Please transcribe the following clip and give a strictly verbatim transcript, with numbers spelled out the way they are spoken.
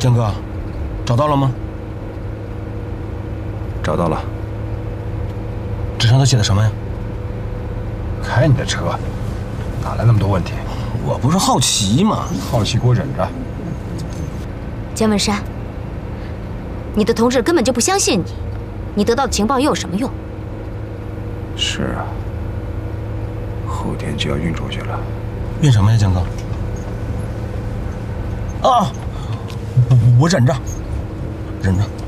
江哥，找到了吗？ 找到了。 纸上都写的什么呀？ 开你的车，哪来那么多问题？ 我不是好奇吗？ 好奇给我忍着。 江文山，你的同志根本就不相信你，你得到的情报又有什么用？ 是啊，后天就要运出去了。 运什么呀，江哥？啊，我忍着，忍着。